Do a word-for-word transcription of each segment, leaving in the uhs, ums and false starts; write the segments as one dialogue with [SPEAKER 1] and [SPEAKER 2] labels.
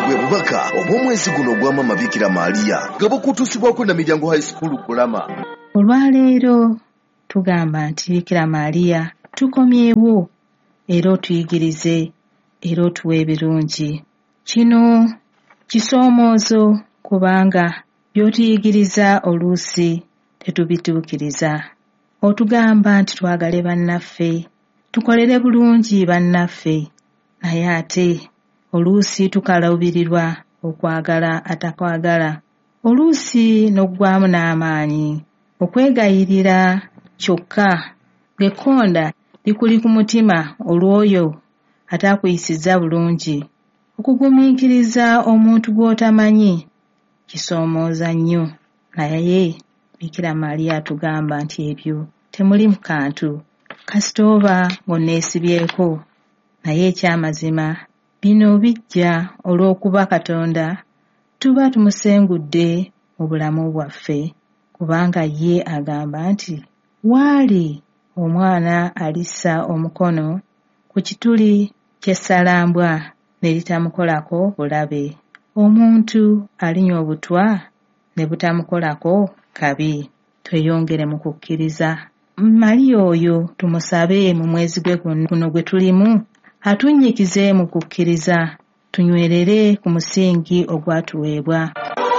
[SPEAKER 1] bwe bubaka obw'omwezi guno ogw'Amama Bikira Maria nga bukutuusibwako na Miryango High School Kulama.
[SPEAKER 2] Olwaleero tugamba nti Bikira Maria tukomyewo era otuyigirize era otuwe ebirungi. Kino kisoomoozo kubanga by'otuyigiriza oluusi tetubituukiriza. Otugamba nti twagale bannaffe, tukolere bulungi bannaffe, naye ate oluusi tukaluubirirwa okwagala atakwagala. Oluusi n'oggwaamu n'amaanyi okwegayirira kyokka ng'ekkonda likuli ku mutima olw'oyo ataakuyisizza bulungi. Okugumiikiriza omuntu gw'otamanyi kisoomooza nnyo, naye Bikira Maria atugamba nti ebyo temuli mu kantu kasita oba ng'onneesibyeko. Naye eky'amazima bino bijja olw'okuba Katonda tuba tumusengudde mu bulamu bwaffe, kubanga ye agamba nti waali omwana alissa omukono ku kituli ky'essalambwa ne litamukolako bulabe. Omuntu alinywa obutwa ne butamukolako kabi. Tweyongere mu kukkiriza. Maria oyo tumusabe mu mwezi gwe guno gwe tulimu atunnyikize mu kukkiriza, tunywerere ku musingi ogwatuweebwa.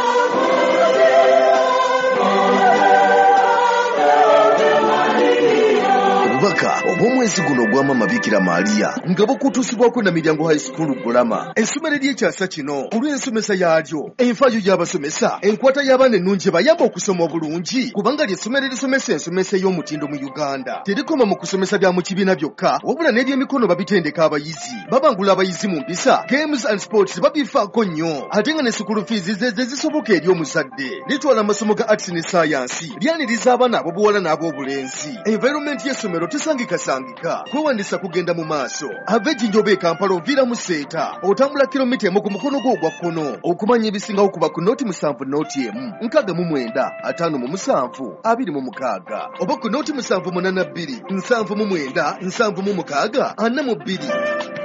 [SPEAKER 1] Obubaka obw'omwezi guno ogw'Amama Bikira Maria nga bukutuusibwako na Miryango High School Kulama. Essomero ly'ekyasa kino olw'ensomesa yaalyo, enfaayo y'abasomesa, enkwata y'abaana ennungi ebayamba okusoma obulungi, kubanga ly'essomero erisomesa ensomesa ey'omutindo mu Uganda. Terikoma mu kusomesa bya mu kibiina byokka, wabula n'ebyemikono babitendeka abayizi. Babangula abayizi mu mpisa, games and sports babifaako nnyo, ate nga ne school fees ze zisoboka eri omuzadde. Litwala amasomo ga arts ne science, lyaniriza abaana ab'obuwala n'ab'obulenzi. Environment y'essomero tesangikasangika, kwewandisa kugenda mu maaso. Ava Ejjinjoba e Kampala oviira mu Seeta, otambula kilomita emu ku mukono gwo ogwa kkono. Okumanya ebisingawo kuba ku nooti musanvu nooti emu, nkaaga mu mwenda, ataano mu musanvu, abiri mu mukaaga. Oba ku nooti musanvu munaana bbiri, nsanvu mu mwenda, nsanvu mu mukaaga, ana mu bbiri.